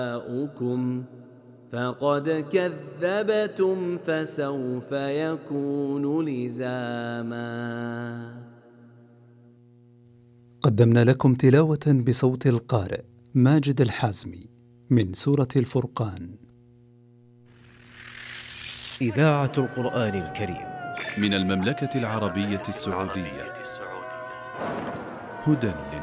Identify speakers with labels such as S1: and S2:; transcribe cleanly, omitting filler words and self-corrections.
S1: آباؤكم فقد كذبتم فسوف يكون لزاما.
S2: قدمنا لكم تلاوة بصوت القارئ ماجد الحازمي من سورة الفرقان.
S3: إذاعة القرآن الكريم
S4: من المملكة العربية السعودية. هدى